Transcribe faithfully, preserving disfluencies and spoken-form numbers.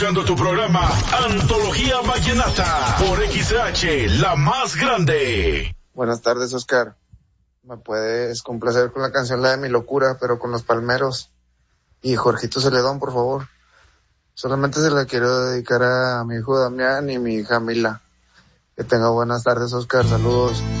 Tu programa Antología Vallenata por X H, la más grande. Buenas tardes, Oscar. Me puedes complacer con la canción La de mi locura, pero con los Palmeros y Jorgito Celedón, por favor. Solamente se la quiero dedicar a mi hijo Damián y mi hija Mila. Que tenga buenas tardes, Oscar. Saludos.